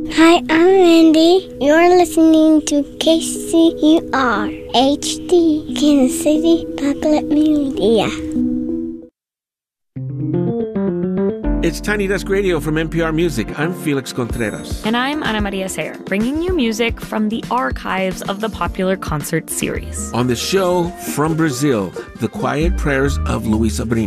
Hi, I'm Andy. You're listening to KCUR HD, Kansas City Public Media. It's Tiny Desk Radio from NPR Music. I'm Felix Contreras. And I'm Ana Maria Sayer, bringing you music from the archives of the popular concert series. On the show, from Brazil, The Quiet Prayers of Luis Abrino.